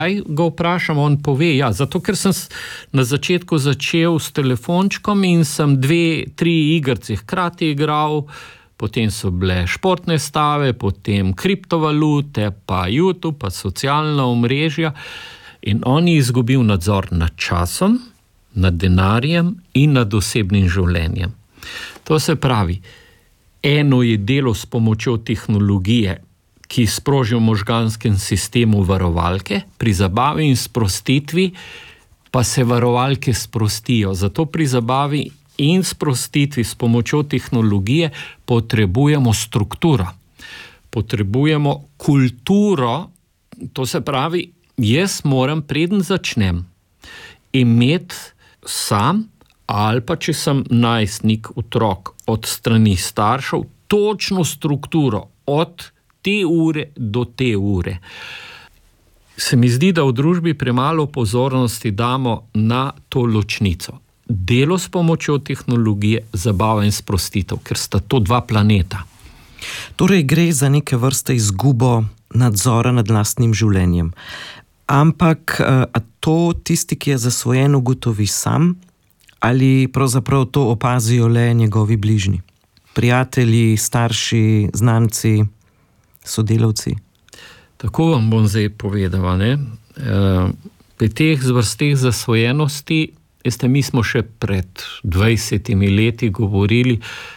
Ga vprašam, on pove, ja, zato ker sem na začetku začel s telefončkom in sem 2-3 igrice hkrati igral, potem so bile športne stave, potem kriptovalute, pa YouTube, pa socialna omrežja in on je izgubil nadzor nad časom, nad denarjem in nad osebnim življenjem. To se pravi, eno je delo s pomočjo tehnologije, ki sproži v možganskem sistemu varovalke, pri zabavi in sprostitvi pa se varovalke sprostijo. Zato pri zabavi in sprostitvi s pomočjo tehnologije potrebujemo strukturo. Potrebujemo kulturo, to se pravi, jaz moram, preden začnem, imeti sam ali pa če sem najstnik, otrok, od strani staršev, točno strukturo od te ure do te ure. Se mi zdi, da v družbi premalo pozornosti damo na to ločnico. Delo s pomočjo tehnologije, zabava in sprostitev, ker sta to dva planeta. Torej gre za neke vrste izgubo nadzora nad lastnim življenjem. Ampak a to tisti, ki je zasvojen, ugotovi sam, ali pravzaprav to opazijo le njegovi bližnji? Prijatelji, starši, znanci, sodelavci? Tako vam bom zdaj povedal, ne? Pri teh zvrsteh zasvojenosti, mi smo še pred 20 leti govorili,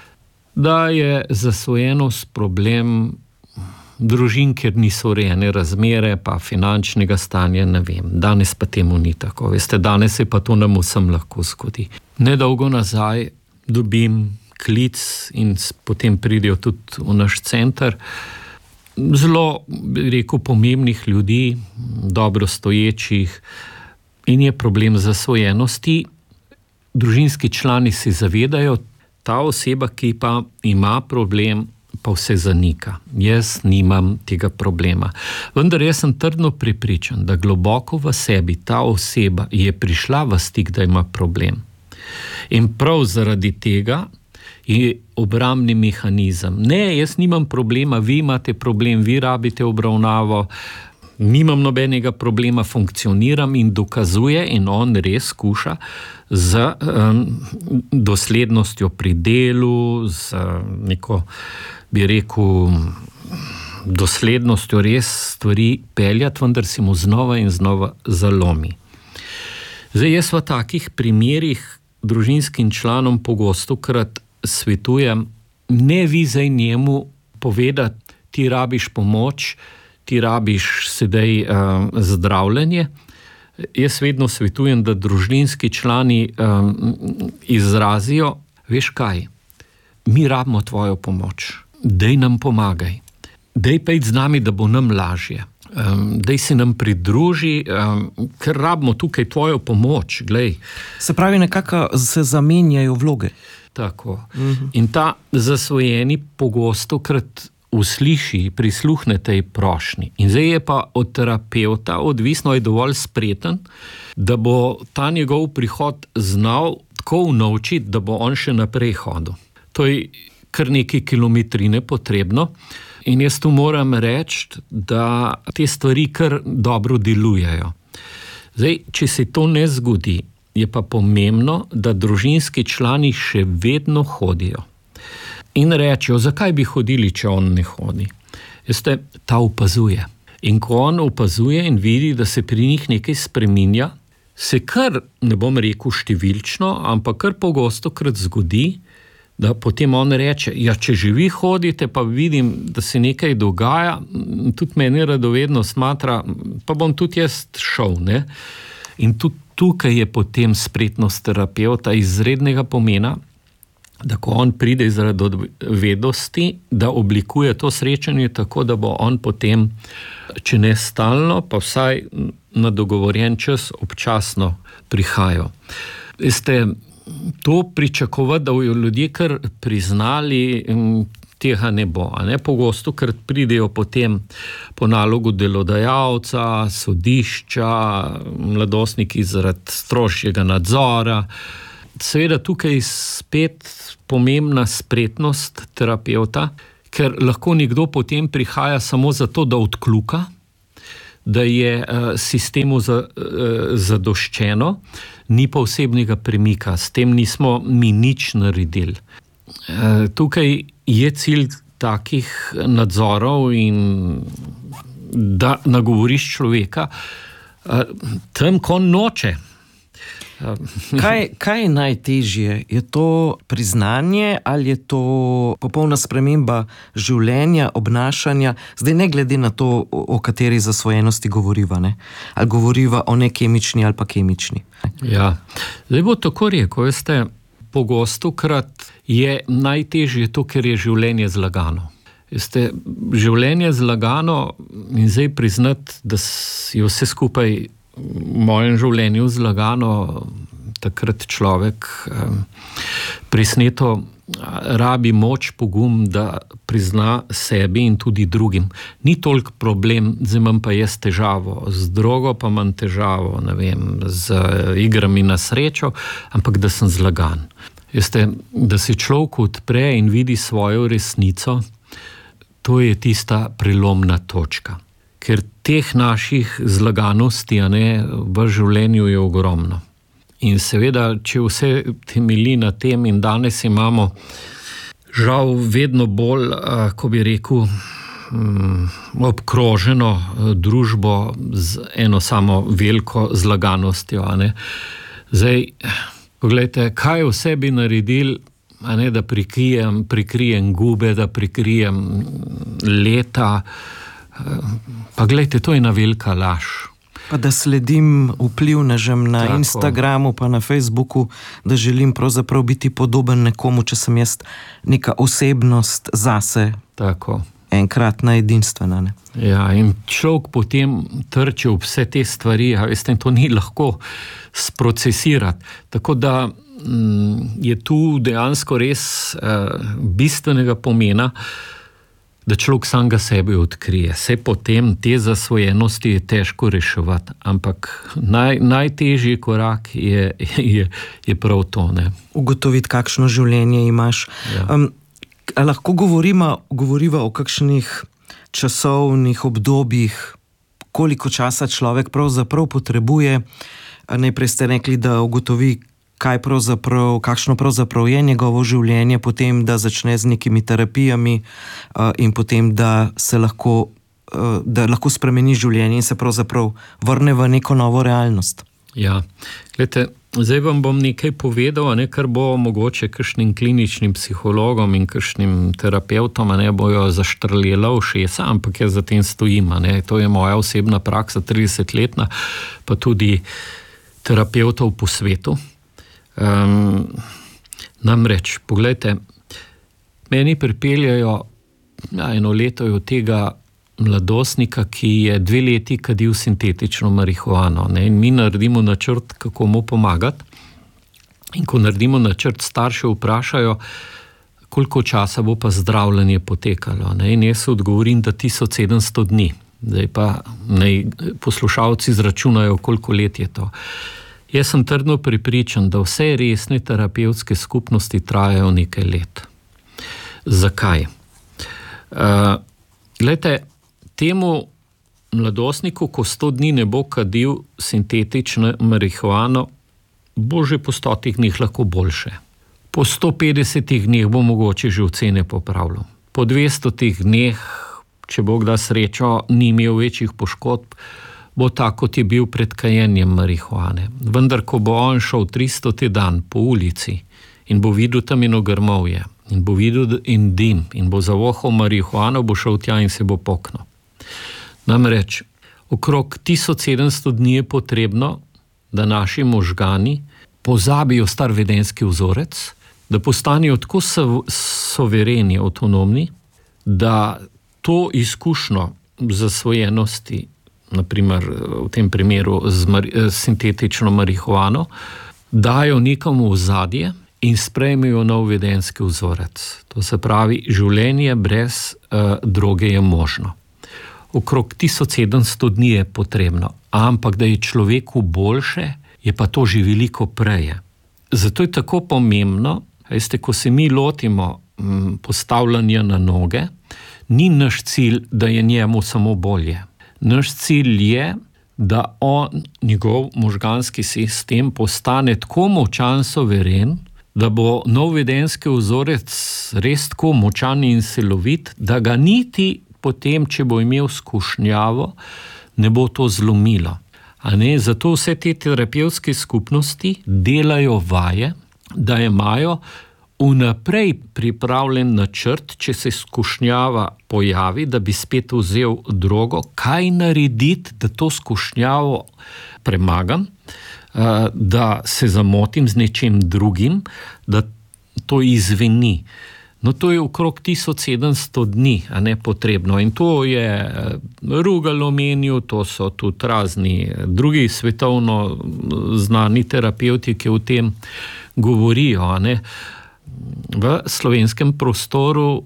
da je zasvojenost problem družin, kjer niso urejene razmere, pa finančnega stanja, ne vem. Danes pa temu ni tako. Danes se pa to nam vsem lahko zgodi. Nedolgo nazaj dobim klic in potem pridejo tudi v naš center zelo, bi rekel, pomembnih ljudi, dobro stoječih, in je problem zasvojenosti. Družinski člani se zavedajo, ta oseba, ki pa ima problem, pa vse zanika. Jaz nimam tega problema. Vendar jaz sem trdno prepričan, da globoko v sebi ta oseba je prišla v stik, da ima problem. In prav zaradi tega je obrambni mehanizem. Ne, jaz nimam problema, vi imate problem, vi rabite obravnavo, nimam nobenega problema, funkcioniram in dokazuje, in on res skuša z doslednostjo pri delu, z neko, bi rekel, doslednostjo res stvari peljati, vendar si mu znova in znova zalomi. Zdaj, jaz v takih primerih družinskim članom pogostokrat svetujem, ne vi zdaj njemu povedati, ti rabiš pomoč, ti rabiš sedaj zdravljenje. Jaz vedno svetujem, da družinski člani izrazijo, veš kaj, mi rabimo tvojo pomoč, daj nam pomagaj, daj pa iti z nami, da bo nam lažje, daj se nam pridruži, ker rabimo tukaj tvojo pomoč, glej. Se pravi, nekako se zamenjajo vloge. Tako. In ta zasvojeni pogostokrat usliši, prisluhne tej prošnji. In zdaj je pa od terapevta odvisno, je dovolj spreten, da bo ta njegov prihod znal tako naučiti, da bo on še naprej hodil. To je kar nekaj kilometrine potrebno. In jaz tu moram reči, da te stvari kar dobro delujejo. Zdaj, če se to ne zgodi, je pa pomembno, da družinski člani še vedno hodijo. In rečejo, zakaj bi hodili, če on ne hodi? Veste, ta opazuje. In ko on opazuje in vidi, da se pri njih nekaj spreminja, se kar, ne bom rekel številčno, ampak kar pogostokrat zgodi, da potem on reče, ja, če že vi hodite, pa vidim, da se nekaj dogaja, tudi meni radovedno smatra, pa bom tudi jaz šel, ne? In tudi tukaj je potem spretnost terapevta izrednega pomena, da ko on pride iz radovedosti, da oblikuje to srečanje tako, da bo on potem, če ne stalno, pa vsaj na dogovorjen čas občasno prihajal. Veste, to pričakovati, da bojo ljudje kar priznali, tega ne bo. Pogosto, ker pridejo potem po nalogu delodajalca, sodišča, mladostniki zaradi strožjega nadzora. Seveda tukaj spet pomembna spretnost terapevta, ker lahko nekdo potem prihaja samo zato, da odkljuka, da je sistemu zadoščeno, ni pa osebnega premika, s tem nismo mi nič naredili. Tukaj je cilj takih nadzorov in da nagovoriš človeka tam, ko noče. Kaj je najtežje? Je to priznanje ali je to popolna sprememba življenja, obnašanja? Zdaj ne glede na to, o kateri zasvojenosti govoriva, ne? Ali govoriva o nekemični ali pa kemični. Ja, zdaj bo tako rekel, veste, pogostokrat je najtežje to, ker je življenje zlagano. Veste, življenje zlagano in zdaj priznati, da je vse skupaj v mojem življenju zlagano, takrat človek presneto rabi moč, pogum, da prizna sebi in tudi drugim. Ni toliko problem, zdaj imam pa jaz težavo, z drogo pa imam težavo, ne vem, z igrami na srečo, ampak da sem zlagan. Veste, da se človek odpre in vidi svojo resnico, to je tista prelomna točka. Ker teh naših zlaganosti v življenju je ogromno. In seveda, če vse temelji na tem in danes imamo žal vedno bolj, ko bi rekel, obkroženo družbo z eno samo veliko zlaganostjo. Zdaj, poglejte, kaj vse bi naredili, da prikrijem gube, da prikrijem leta. Pa gledajte, to je ena velika laž. Pa da sledim vplivnežem na Instagramu pa na Facebooku, da želim pravzaprav biti podoben nekomu, če sem jaz neka osebnost zase. Tako. Enkratna, edinstvena. Ne? Ja, in človek potem trči v vse te stvari, a veste, to ni lahko sprocesirati. Tako da je tu dejansko res bistvenega pomena, da človek samega sebe odkrije. Saj potem te zasvojenosti je težko reševati, ampak najtežji korak je prav to. Ne? Ugotoviti, kakšno življenje imaš. Ja. Lahko govoriva o kakšnih časovnih obdobjih, koliko časa človek pravzaprav potrebuje. Najprej ste rekli, da ugotovi, kakšno pravzaprav je njegovo življenje, potem da začne z nekimi terapijami in potem da lahko spremeni življenje in se pravzaprav vrne v neko novo realnost. Ja, gledajte, zdaj vam bom nekaj povedal, kar bo mogoče kakšnim kliničnim psihologom in kakšnim terapevtom bojo zaštrlela ušesa, ampak jaz za tem stojim. To je moja osebna praksa, 30-letna, pa tudi terapevtov po svetu. Namreč, pogledajte, meni pripeljajo eno leto od tega mladostnika, ki je 2 leti kadil sintetično marihuano. In mi naredimo načrt, kako mu pomagati. In ko naredimo načrt, starše vprašajo, koliko časa bo pa zdravljenje potekalo. In jaz odgovorim, da 1700 dni. Zdaj pa naj poslušalci izračunajo, koliko let je to. Jaz sem trdno prepričan, da vse resne terapevtske skupnosti trajajo nekaj let. Zakaj? Glejte, temu mladostniku, ko 100 dni ne bo kadil sintetično marihuano, bo že po 100 dneh lahko boljše. Po 150 dneh bo mogoče že ocene popravljal. Po 200 dneh, če bo kdaj srečo, ni imel večjih poškodb, bo tako, kot je bil pred kajenjem marihuane. Vendar, ko bo on šel 300. dan po ulici in bo videl tam eno grmovje, in bo videl in dim, in bo zavohal marihuano, bo šel tja in se bo poknil. Namreč, okrog 1700 dni je potrebno, da naši možgani pozabijo star vedenjski vzorec, da postanejo tako sovereni, avtonomni, da to izkušnjo zasvojenosti, naprimer v tem primeru z sintetično marihuano, dajo nekomu v ozadje in sprejmejo nov vedenjski vzorec. To se pravi, življenje brez droge je možno. Okrog 1700 dni je potrebno, ampak da je človeku boljše, je pa to že veliko prej. Zato je tako pomembno, veste, ko se mi lotimo postavljanja na noge, ni naš cilj, da je njemu samo bolje. Naš cilj je, da njegov možganski sistem postane tako močan, soveren, da bo nov vedenjski vzorec res tako močan in silovit, da ga niti potem, če bo imel skušnjavo, ne bo to zlomilo. Zato vse te terapevtske skupnosti delajo vaje, da imajo vnaprej pripravljen načrt, če se skušnjava pojavi, da bi spet vzel drogo, kaj narediti, da to skušnjavo premagam, da se zamotim z nečim drugim, da to izveni. No, to je okrog 1700 dni, potrebno. In to je Rugal omenil, to so tudi razni drugi svetovno znani terapevti, ki o tem govorijo. V slovenskem prostoru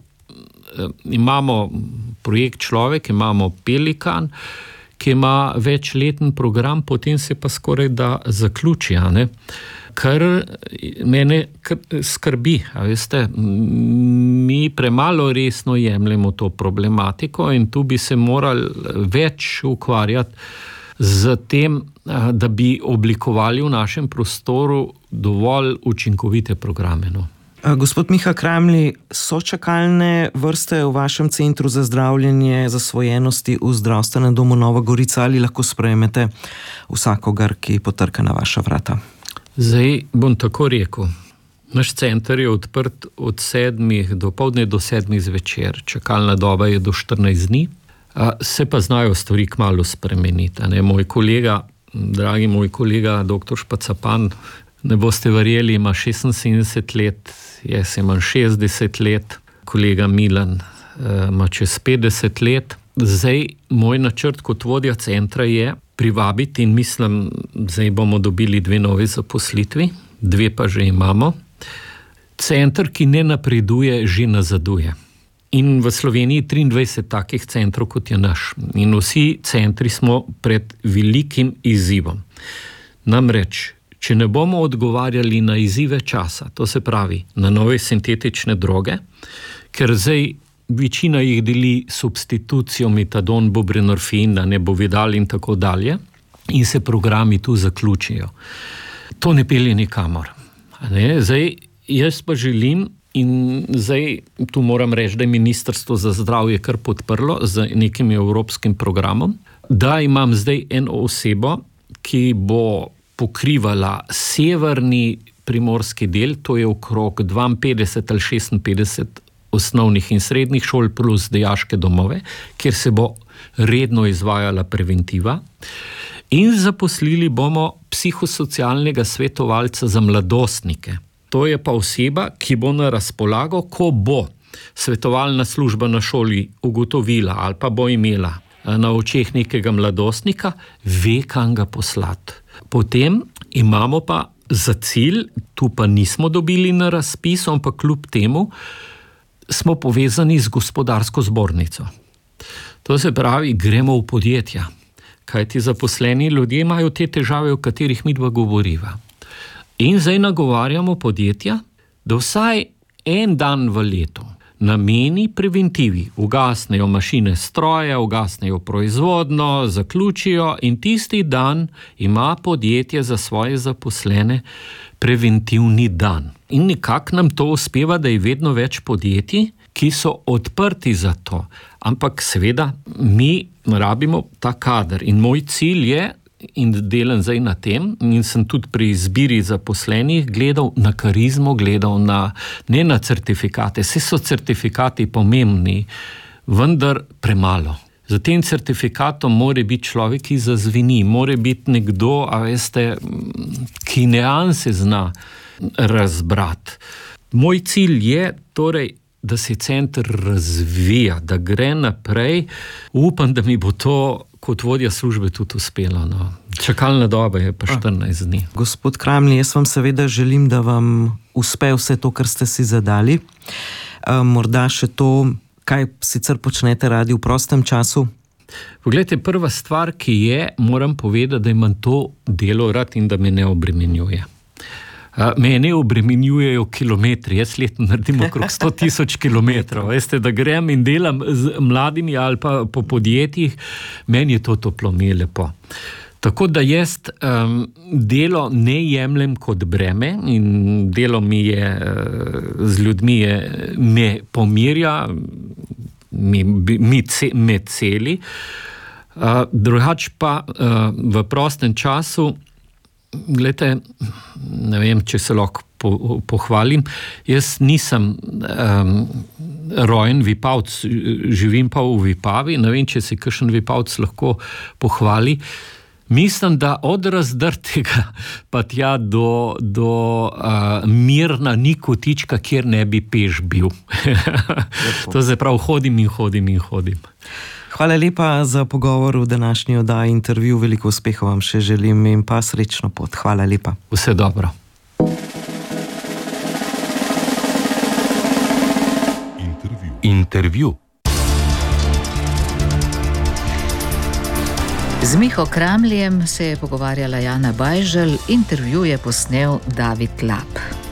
imamo projekt Človek, imamo Pelikan, ki ima večleten program, potem se pa skoraj da zaključi. Kar mene skrbi, veste, mi premalo resno jemljemo to problematiko in tu bi se morali več ukvarjati z tem, da bi oblikovali v našem prostoru dovolj učinkovite programe. Gospod Miha Kramli, so čakalne vrste v vašem centru za zdravljenje zasvojenosti v zdravstvenem domu Nova Gorica ali lahko sprejmete vsakogar, ki potrka na vaša vrata? Zdaj bom tako rekel. Naš center je odprt od 7 dopoldne do 7 zvečer. Čakalna doba je do 14 dni. Se pa znajo stvari kmalu spremeniti. Moj kolega, dragi moj kolega, dr. Špacapan, ne boste verjeli, ima 76 let, jaz imam 60 let, kolega Milan ima čez 50 let. Zdaj, moj načrt kot vodja centra je privabiti in mislim, zdaj bomo dobili 2 nove zaposlitvi, 2 pa že imamo. Center, ki ne napreduje, že nazaduje. In v Sloveniji 23 takih centrov, kot je naš. In vsi centri smo pred velikim izzivom. Namreč, če ne bomo odgovarjali na izzive časa, to se pravi na nove sintetične droge, ker zdaj večina jih deli substitucijo metadon, buprenorfin, Bovidal in tako dalje, in se programi tu zaključijo. To ne pelje nikamor. Zdaj, jaz pa želim, in zdaj tu moram reči, da je Ministrstvo za zdravje kar podprlo z nekim evropskim programom, da imam zdaj eno osebo, ki bo pokrivala severni primorski del, to je okrog 52 ali 56 osnovnih in srednjih šol plus dijaške domove, kjer se bo redno izvajala preventiva. In zaposlili bomo psihosocialnega svetovalca za mladostnike. To je pa oseba, ki bo na razpolago, ko bo svetovalna služba na šoli ugotovila ali pa bo imela na očeh nekega mladostnika, ve, kam ga poslati. Potem imamo pa za cilj, tu pa nismo dobili na razpis, ampak kljub temu smo povezani z gospodarsko zbornico. To se pravi, gremo v podjetja, kajti zaposleni ljudje imajo te težave, o katerih midva govoriva. In zdaj nagovarjamo podjetja, da vsaj en dan v letu nameni preventivi, ugasnejo mašine stroje, ugasnejo proizvodno, zaključijo in tisti dan ima podjetje za svoje zaposlene preventivni dan. In nekako nam to uspeva, da je vedno več podjetij, ki so odprti za to. Ampak seveda mi rabimo ta kader in moj cilj je, in delam zdaj na tem, in sem tudi pri izbiri zaposlenih gledal na karizmo, gledal ne na certifikate. Vse so certifikati pomembni, vendar premalo. Za tem certifikatom mora biti človek, ki zazveni, mora biti nekdo, ki nianse zna razbrati. Moj cilj je torej, da se center razvija, da gre naprej. Upam, da mi bo to kot vodja službe tudi uspelo. Čakalna doba je pa 14 dni. Gospod Kramli, jaz vam seveda želim, da vam uspe vse to, kar ste si zadali. Morda še to, kaj sicer počnete radi v prostem času? Poglejte, prva stvar, ki je, moram povedati, da imam to delo rad in da me ne obremenjuje. Mene obremenjujejo kilometri, jaz letno naredim okrog 100,000 kilometrov. Veste, da grem in delam z mladimi ali pa po podjetjih, meni je to toplomelje lepo. Tako da jaz delo ne jemljem kot breme in delo mi je z ljudmi me pomirja, me celi. Drugač pa v prostem času, glejte, ne vem, če se lahko pohvalim, jaz nisem rojen Vipavc, živim pa v Vipavi, ne vem, če se kakšen Vipavc lahko pohvali. Mislim, da od Razdrtega pa tja do Mirna ni kotička, kjer ne bi peš bil. To se pravi, hodim. Hvala lepa za pogovor v današnji oddaji Intervju. Veliko uspehov vam še želim in pa srečno pot. Hvala lepa. Vse dobro. Intervju. Z Miho Kramljem se je pogovarjala Jana Bajželj, intervju je posnel David Lap.